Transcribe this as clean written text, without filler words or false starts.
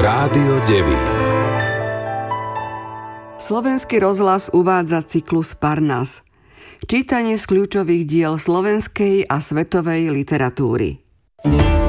Rádio Devín. Slovenský rozhlas uvádza cyklus Parnas. Čítanie z kľúčových diel slovenskej a svetovej literatúry.